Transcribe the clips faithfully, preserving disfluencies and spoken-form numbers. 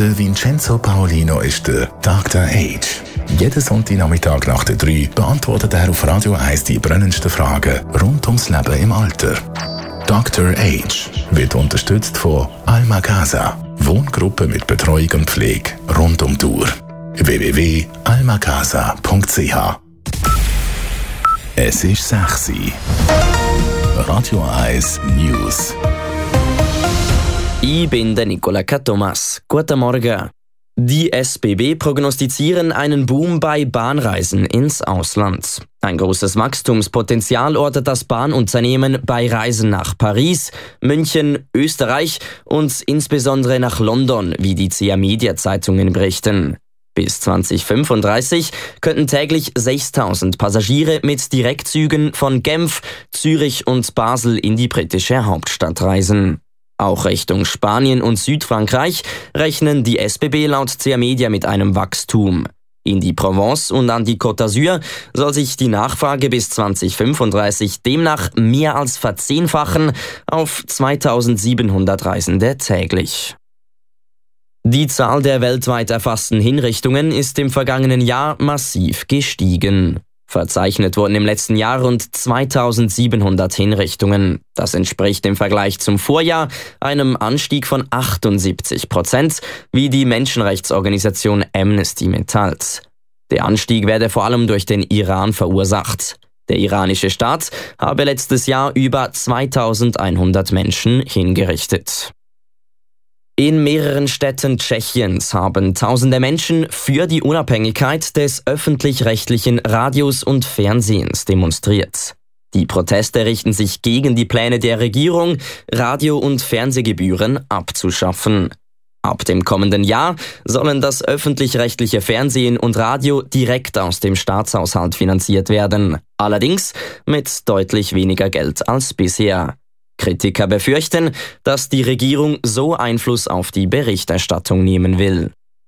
Der Vincenzo Paolino ist der Doktor Age. Jeden Sonntagnachmittag nach der drei beantwortet er auf Radio eins die brennendsten Fragen rund ums Leben im Alter. Doktor Age wird unterstützt von Alma Casa, Wohngruppe mit Betreuung und Pflege rund um die Uhr. w w w punkt alma casa punkt c h. Es ist sechs Uhr. Radio eins News. Ich bin der Nicola Thomas. Guten Morgen. Die S B B prognostizieren einen Boom bei Bahnreisen ins Ausland. Ein großes Wachstumspotenzial ortet das Bahnunternehmen bei Reisen nach Paris, München, Österreich und insbesondere nach London, wie die C A Media Zeitungen berichten. Bis zwanzig fünfunddreißig könnten täglich sechstausend Passagiere mit Direktzügen von Genf, Zürich und Basel in die britische Hauptstadt reisen. Auch Richtung Spanien und Südfrankreich rechnen die S B B laut C A Media mit einem Wachstum. In die Provence und an die Côte d'Azur soll sich die Nachfrage bis zwanzig fünfunddreißig demnach mehr als verzehnfachen auf zweitausendsiebenhundert Reisende täglich. Die Zahl der weltweit erfassten Hinrichtungen ist im vergangenen Jahr massiv gestiegen. Verzeichnet wurden im letzten Jahr rund zweitausendsiebenhundert Hinrichtungen. Das entspricht im Vergleich zum Vorjahr einem Anstieg von achtundsiebzig Prozent, wie die Menschenrechtsorganisation Amnesty mitteilt. Der Anstieg werde vor allem durch den Iran verursacht. Der iranische Staat habe letztes Jahr über zweitausendeinhundert Menschen hingerichtet. In mehreren Städten Tschechiens haben tausende Menschen für die Unabhängigkeit des öffentlich-rechtlichen Radios und Fernsehens demonstriert. Die Proteste richten sich gegen die Pläne der Regierung, Radio- und Fernsehgebühren abzuschaffen. Ab dem kommenden Jahr sollen das öffentlich-rechtliche Fernsehen und Radio direkt aus dem Staatshaushalt finanziert werden, allerdings mit deutlich weniger Geld als bisher. Kritiker befürchten, dass die Regierung so Einfluss auf die Berichterstattung nehmen will.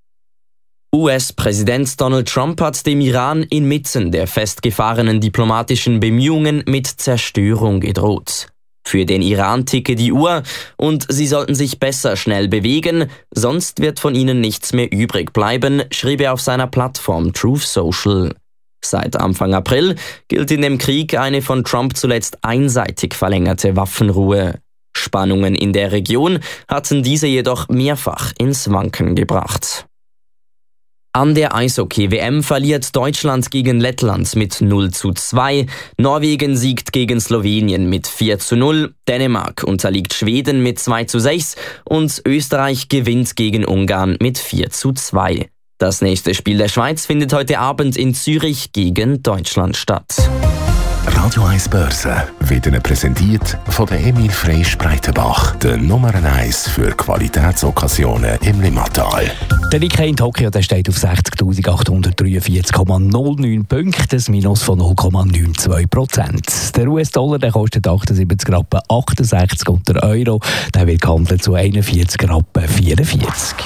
U S-Präsident Donald Trump hat dem Iran inmitten der festgefahrenen diplomatischen Bemühungen mit Zerstörung gedroht. Für den Iran ticke die Uhr und sie sollten sich besser schnell bewegen, sonst wird von ihnen nichts mehr übrig bleiben, schrieb er auf seiner Plattform Truth Social. Seit Anfang April gilt in dem Krieg eine von Trump zuletzt einseitig verlängerte Waffenruhe. Spannungen in der Region hatten diese jedoch mehrfach ins Wanken gebracht. An der Eishockey-W M verliert Deutschland gegen Lettland mit null zu zwei, Norwegen siegt gegen Slowenien mit vier zu null, Dänemark unterliegt Schweden mit zwei zu sechs und Österreich gewinnt gegen Ungarn mit vier zu zwei. Das nächste Spiel der Schweiz findet heute Abend in Zürich gegen Deutschland statt. Radio eins Börse wird Ihnen präsentiert von der Emil Freysch Breitenbach, der Nummer eins für Qualitätsokkasionen im Limmatal. Der Nikkei in Tokio der steht auf sechzigtausendachthundertdreiundvierzig Komma null neun Punkte, ein Minus von null Komma neunundneunzig Prozent. Der U S-Dollar der kostet achtundsiebzig Rappen achtundsechzig und der Euro der wird gehandelt zu einundvierzig Rappen vierundvierzig.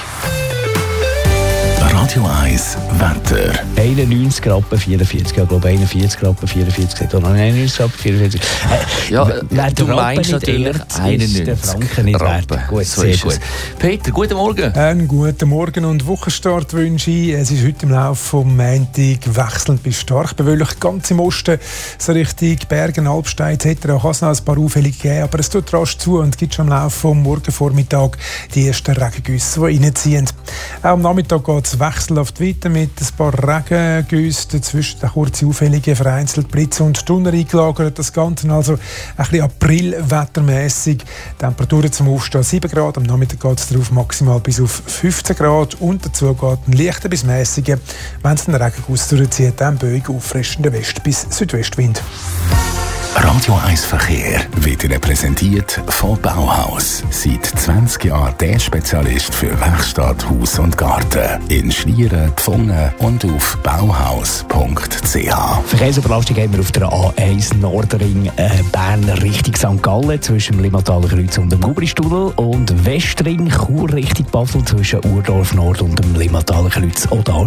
Radio eins Wetter. einundneunzig Rappen vierundvierzig, ich glaube einundvierzig Rappen vierundvierzig, sagt auch noch einundneunzig Rappen vierundvierzig. Äh, ja, wer du meinst natürlich einundneunzig der Franken nicht wert. Gut, so sehr ist gut. Es. Peter, guten Morgen. Einen guten Morgen und Wochenstart wünsche ich. Es ist heute im Laufe vom Montag wechselnd bis stark bewölkt. Ganz im Osten, so Richtung Bergen, Alpstein et cetera kann es noch ein paar Auffälle geben, aber es tut rasch zu und gibt schon im Laufe vom Morgenvormittag die ersten Regengüsse, die reinziehen. Auch am Nachmittag geht es wechselhaft weiter mit ein paar Regengüsse, dazwischen kurze Auffällige, vereinzelt Blitze und Donner eingelagert. Das Ganze also ein bisschen Aprilwettermässig. Temperaturen zum Aufstehen sieben Grad, am Nachmittag geht es darauf maximal bis auf fünfzehn Grad und dazu geht ein leichter bis mäßiger, wenn es den Regenguss durchzieht, dann böig auffrischender West- bis Südwestwind. Radio eins Verkehr wird Ihnen präsentiert von Bauhaus. Seit zwanzig Jahren der Spezialist für Werkstatt, Haus und Garten. In Schlieren, Pfungen und auf bauhaus punkt c h. Verkehrsüberlastung haben wir auf der A eins Nordring äh, Bern Richtung Sankt Gallen zwischen dem Limmataler Kreuz und dem Gubristunnel und Westring Chur Richtung Basel zwischen Urdorf Nord und dem Limmataler Kreuz. Auch da